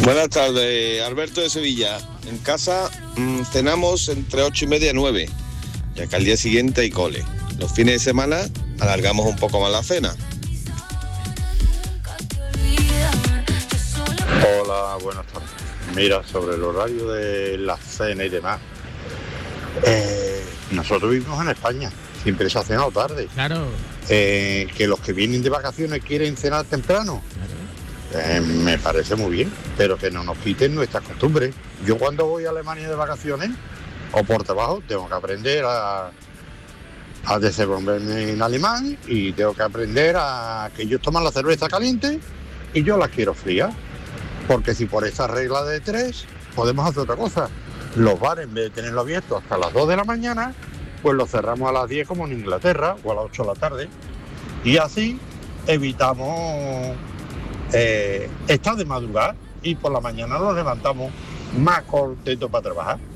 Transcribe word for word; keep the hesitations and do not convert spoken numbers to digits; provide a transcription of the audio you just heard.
Buenas tardes, Alberto de Sevilla. En casa mmm, cenamos entre ocho y media y nueve, ya que al día siguiente hay cole. Los fines de semana alargamos un poco más la cena. Hola, buenas tardes. Mira, sobre el horario de la cena y demás, eh, nosotros vivimos en España, siempre se ha cenado tarde. Claro. Eh, que los que vienen de vacaciones quieren cenar temprano, eh, me parece muy bien, pero que no nos quiten nuestras costumbres. Yo cuando voy a Alemania de vacaciones o por trabajo tengo que aprender a, a desenvolverme en alemán y tengo que aprender a que ellos toman la cerveza caliente y yo la quiero fría. Porque si por esa regla de tres podemos hacer otra cosa. Los bares, en vez de tenerlo abierto hasta las dos de la mañana, pues los cerramos a las diez como en Inglaterra o a las ocho de la tarde. Y así evitamos eh, estar de madrugada y por la mañana nos levantamos más contentos para trabajar.